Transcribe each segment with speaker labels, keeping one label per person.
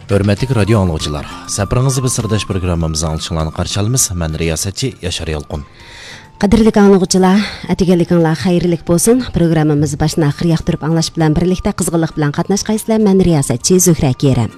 Speaker 1: Hörmətli radio anlıqçılar, səfərinizi bir sırdaş proqramımızı alışıqlarını qarşı alımız. Mən riyasətçi Yaşar Yalqın.
Speaker 2: Qadirlik anlıqçılar, ətigərlikinlər xeyirlik bolsun. Proqramımızı başına axır yaxdırıb anlaş bilan birlikdə qızğınlıq bilan qatnaşqaysızlar. Mən riyasətçi Zöhrə Kerəm.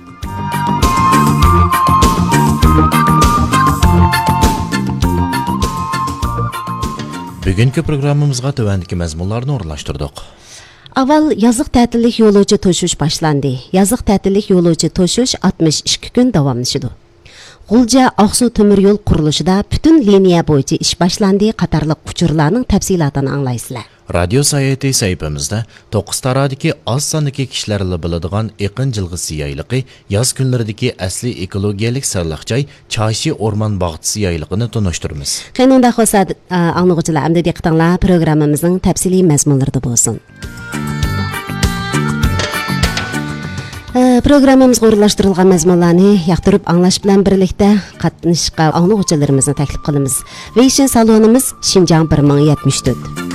Speaker 1: Bugünkü proqramımızға tövəndiki məzmunlarını orlaşdırdıq.
Speaker 2: Avval yazıq tətillik yo'lovchi to'shish boshlandi. Yazıq tətillik yo'lovchi to'shish 62 kun davomlashadi. G'ulja Oqsuv temir yo'l qurilishida butun liniya bo'yicha ish boshlandi. Qatorliq uchurlarning tafsilotini anglaysizlar.
Speaker 1: Radio sayeti sayfamızda 9 taradiki az sondagi kishilarla biladigan iqin jilg'isi yayliqi, yoz kunlaridagi asli ekologiyalik sarlaqjoy Chashi o'rmon bog'chisi yayliqini tunishtiramiz.
Speaker 2: Qanunda xo'sa anlıqçılar, hamda diqqətinizlər proqramımızın təfsili məzmunlarında bo'lsin. Programımızga o'rinlashtirilgan mazmunlarni yoqtirib anglash bilan birlikda qatnashishga anlıqçılarimizni taklif qilamiz. Va ishin salonimiz Xinjiang 1074.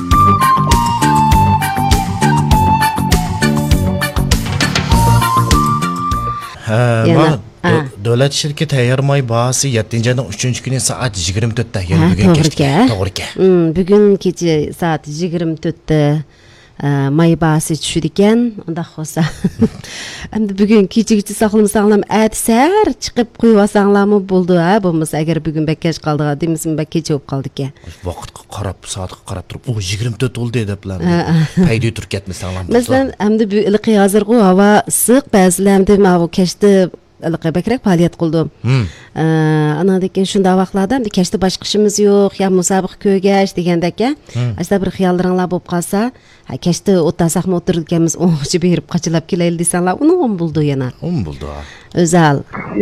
Speaker 1: Davlat şirketi tayyormay bahası 7-ayning 3-kuni soat 24da, ya'ni bugun kechga. To'g'ri.
Speaker 2: Bugun kecha soat 24da may bahası tushdi ekan. Unda xo'sa. Endi bugun kecha saqlamasanglar, atsar chiqib qo'yib olsanglarmi bo'ldi, ha? Bo'lmasa agar bugun bekkach qoldiga deymizmi, kecha bo'lib qoldi ekan.
Speaker 1: Vaqtga qarab, soatga qarab turib, o 24 bo'ldi deblar. Paydo turib ketmasanglar.
Speaker 2: Masalan, endi bu ilqi hozirgi havo issiq, ba'zilarda bu kechda ilqi bakrak faoliyat qildim. Anadaki shunda vaqtlarda kechda boshqa ishimiz yo'q, ya musobiq ko'rgash degandaka, asta bir xiyollaringlar bo'lib qolsa, kechda o'tasaqmi o'tirganmiz, o'ngchi berib qochilab kelaylik desanglar, uni bo'ldi yana.
Speaker 1: Bo'ldi.
Speaker 2: O'zal.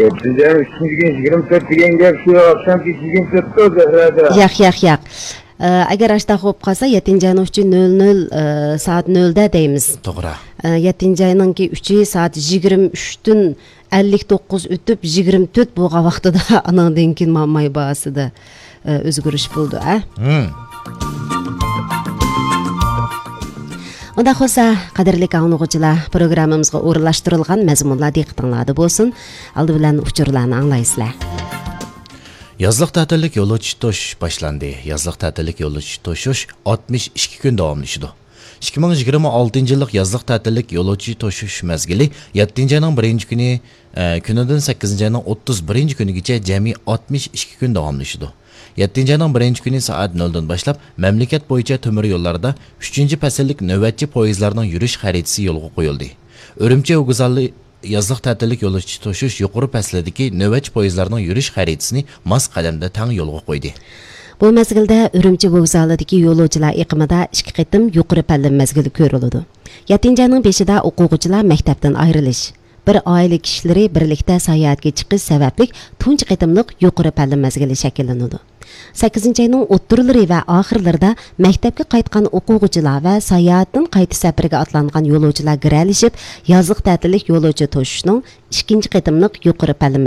Speaker 3: 24 degan gap shu oqshomki 24
Speaker 2: Yo'q. Agar ashta bo'lib qolsa 7-ayning 3:00 soat 0da deymiz.
Speaker 1: To'g'ri.
Speaker 2: 7-ayning 3 soat 23dan 59 o'tib 24 bo'lgan vaqtida anandan keyin may bahasida o'zgarish bo'ldi, ha? Unda xo'sa, qadrli anlıqçılar, proqramımızga o'rinlashtirilgan mazmunlar diqqatingizda bo'lsin. Aldi bilan uchurlarni anglaysizlar.
Speaker 1: Yazlıq tətillik yo'lovchi to'shish boshlandi. Yazlıq tətillik yo'lovchi to'shish 62 kun davomlashadi. 2026-yillik yazlıq tətillik yo'lovchi to'shish mezgili 7-ayning 1-kuni kunidan 8-ayning 31-kunigacha jami 62 kun davomlashadi. 7-ayning 1-kuni soat 0dan boshlab mamlakat bo'yicha temir yo'llarda 3-fasllik navbatchi poyezdlarning yurish xaritasi yo'lga qo'yildi. Urumchi O'g'uzali yazlıq tətillik yo'lovchi to'shish yuqori faslidagi navbatchi poyezdlarning yurish xaritasini mos qadamda tang yo'lga qo'ydi.
Speaker 2: Bu mezgilda Urumchi vokzalidagi yo'lovchilar iqimida 2 qitim yuqori palla mezgili ko'riladi. 7-ayning 5ida o'quvchilar maktabdan ayrilish, bir oila kishilari birlikda sayohatga chiqish sababli tunji qitimliq yuqori palla mezgili shakllanadi. 8-ayning o'ttirlari va oxirlarida maktabga qaytgan o'quvchilar va sayohatdan qaytish safariga otlangan yo'lovchilar giralishib, yazıq tətillik yo'lovchi to'shishning 2-qitimliq yuqori palla